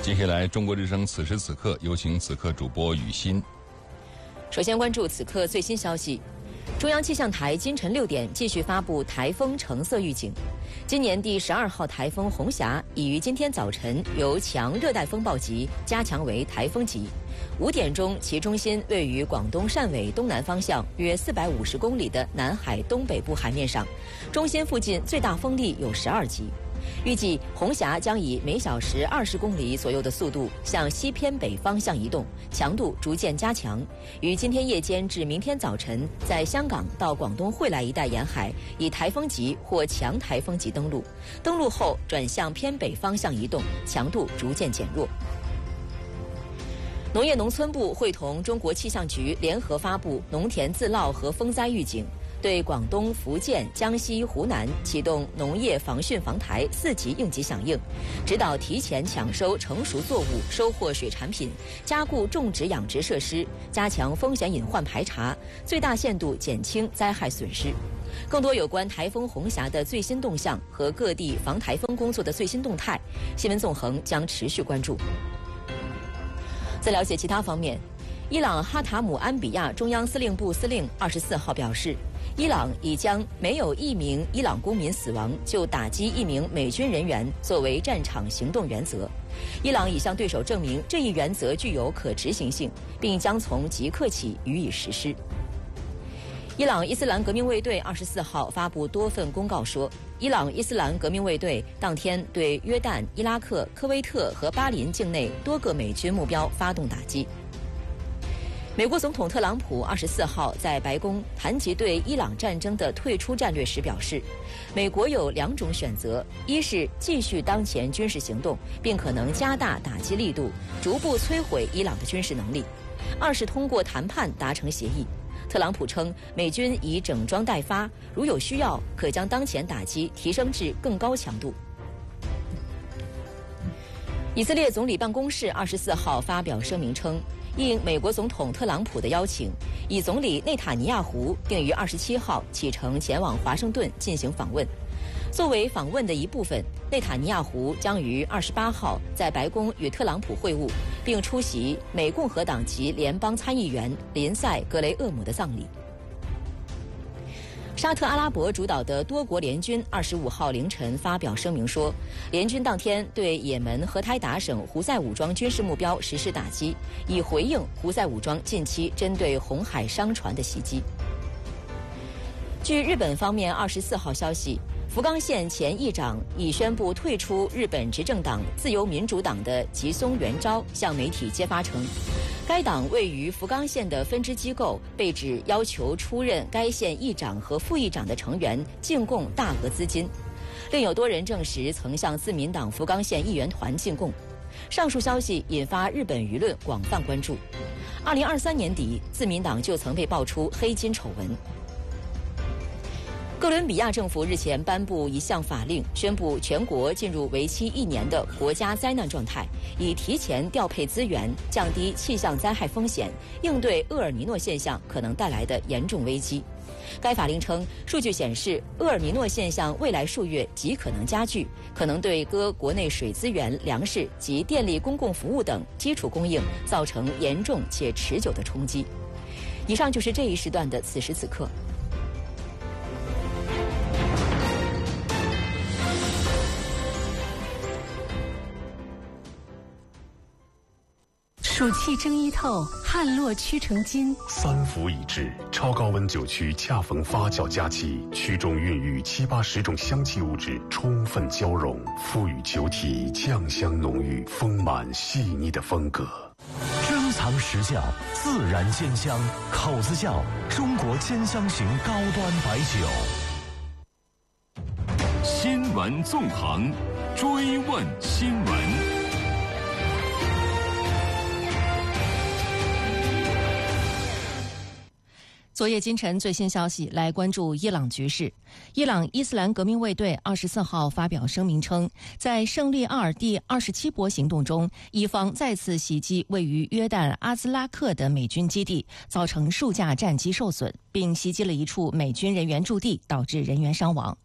接下来，中国之声此时此刻，有请此刻主播雨欣。 首先关注此刻最新消息。中央气象台今晨6点继续发布台风橙色预警。今年第12号台风红霞已于今天早晨由强热带风暴级加强为台风级。5点钟，其中心位于广东汕尾东南方向约450公里的南海东北部海面上，中心附近最大风力有12级。预计红霞将以每小时20公里左右的速度向西偏北方向移动，强度逐渐加强，于今天夜间至明天早晨在香港到广东惠来一带沿海以台风级或强台风级登陆，登陆后转向偏北方向移动，强度逐渐减弱。农业农村部会同中国气象局联合发布农田自涝和风灾预警，对广东、福建、江西、湖南启动农业防汛防台4级应急响应，指导提前抢收成熟作物、收获水产品，加固种植养殖设施，加强风险隐患排查，最大限度减轻灾害损失。更多有关台风红霞的最新动向和各地防台风工作的最新动态，新闻纵横将持续关注。在了解其他方面，伊朗哈塔姆安比亚中央司令部司令24号表示，伊朗已将没有一名伊朗公民死亡就打击一名美军人员作为战场行动原则。伊朗已向对手证明这一原则具有可执行性，并将从即刻起予以实施。伊朗伊斯兰革命卫队24号发布多份公告说，伊朗伊斯兰革命卫队当天对约旦、伊拉克、科威特和巴林境内多个美军目标发动打击。美国总统特朗普24号在白宫谈及对伊朗战争的退出战略时表示，美国有2种选择，一是继续当前军事行动，并可能加大打击力度，逐步摧毁伊朗的军事能力；二是通过谈判达成协议。特朗普称，美军已整装待发，如有需要，可将当前打击提升至更高强度。以色列总理办公室24号发表声明称，应美国总统特朗普的邀请，以总理内塔尼亚胡定于27号启程前往华盛顿进行访问。作为访问的一部分，内塔尼亚胡将于28号在白宫与特朗普会晤，并出席美共和党籍联邦参议员林赛·格雷厄姆的葬礼。沙特阿拉伯主导的多国联军25号凌晨发表声明说，联军当天对也门荷台达省胡塞武装军事目标实施打击，以回应胡塞武装近期针对红海商船的袭击。据日本方面24号消息，福冈县前议长已宣布退出日本执政党自由民主党的吉松元昭向媒体揭发称，该党位于福冈县的分支机构被指要求出任该县议长和副议长的成员进贡大额资金，另有多人证实曾向自民党福冈县议员团进贡。上述消息引发日本舆论广泛关注。2023年底，自民党就曾被爆出黑金丑闻。哥伦比亚政府日前颁布一项法令，宣布全国进入为期1年的国家灾难状态，以提前调配资源，降低气象灾害风险，应对厄尔尼诺现象可能带来的严重危机。该法令称，数据显示，厄尔尼诺现象未来数月极可能加剧，可能对各国内水资源、粮食及电力公共服务等基础供应造成严重且持久的冲击。以上就是这一时段的此时此刻。 暑气蒸衣透，旱落屈成金。 3伏已至，超高温酒区恰逢发酵佳期，区中孕育70、80种香气物质充分交融，赋予酒体酱香浓郁、丰满细腻的风格。 珍藏实窖，自然鲜香，口子窖，中国兼香型高端白酒。 新闻纵横，追问新闻。 昨夜今晨最新消息，来关注伊朗局势。伊朗伊斯兰革命卫队24号发表声明称，在胜利2第27波行动中，伊方再次袭击位于约旦阿兹拉克的美军基地，造成数架战机受损，并袭击了一处美军人员驻地，导致人员伤亡。